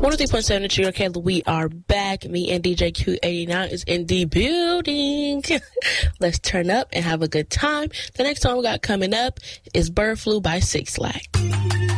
103.7 Trigger Kayla, we are back. Me and DJ Q89 is in the building. Let's turn up and have a good time. The next song we got coming up is Bird Flu by Six Flags.